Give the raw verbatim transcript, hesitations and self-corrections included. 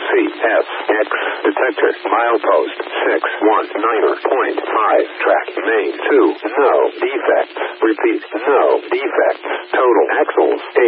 C S X detector milepost six one nine point five track main two no defects. Repeat, no defects. Total axles eight.